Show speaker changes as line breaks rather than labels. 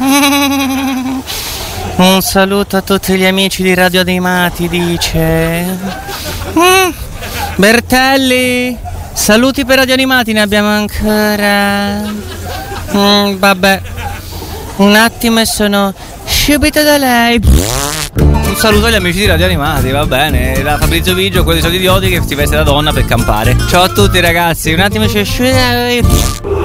Un saluto a tutti gli amici di Radio Animati, dice. Bertelli, saluti per Radio Animati, ne abbiamo ancora. Vabbè, un attimo e sono subito da lei.
Un saluto agli amici di Radio Animati, va bene. Da Fabrizio Vigio, quelli sono idioti che si veste da donna per campare. Ciao a tutti ragazzi, un attimo c'è